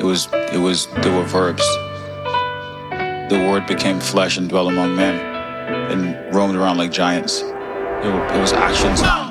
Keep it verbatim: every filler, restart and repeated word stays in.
was, it was, there were verbs. The word became flesh and dwelt among men and roamed around like giants. It, it was action sound.